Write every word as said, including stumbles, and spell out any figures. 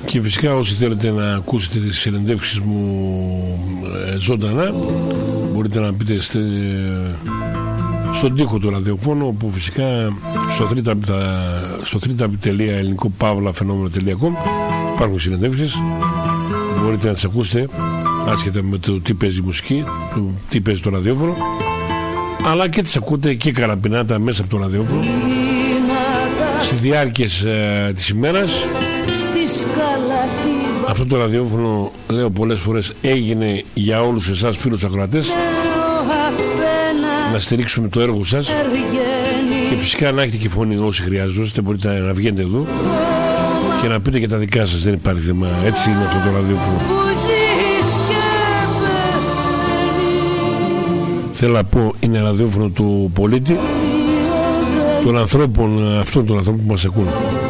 Και φυσικά όσοι θέλετε να ακούσετε τις συνεντεύξεις μου ε, ζωντανά, μπορείτε να μπείτε στε, στον τοίχο του ραδιοφώνου, όπου φυσικά στο double-u double-u double-u τελεία ελληνικό παύλα φαινόμενο τελεία com υπάρχουν συνεντεύξεις, μπορείτε να τις ακούσετε άσχετα με το τι παίζει η μουσική, το τι παίζει το ραδιόφωνο, αλλά και τις ακούτε και καραπινάτα μέσα από το ραδιόφωνο στις διάρκειες ε, της ημέρας. Αυτό το ραδιόφωνο, λέω πολλές φορές, έγινε για όλους εσάς φίλους ακροατές, να στηρίξουμε το έργο σας και φυσικά να έχετε και φωνή όσοι χρειάζεστε, μπορείτε να βγαίνετε εδώ και να πείτε και τα δικά σας, δεν υπάρχει θέμα, έτσι είναι αυτό το ραδιόφωνο. Θέλω να πω, είναι ραδιόφωνο του πολίτη, των ανθρώπων, αυτών των ανθρώπων που μας ακούν.